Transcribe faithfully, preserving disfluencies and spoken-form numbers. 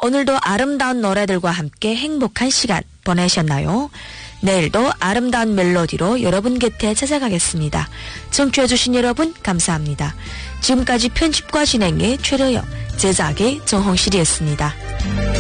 오늘도 아름다운 노래들과 함께 행복한 시간 보내셨나요? 내일도 아름다운 멜로디로 여러분 곁에 찾아가겠습니다. 청취해주신 여러분 감사합니다. 지금까지 편집과 진행의 최려영, 제작의 정홍실이었습니다.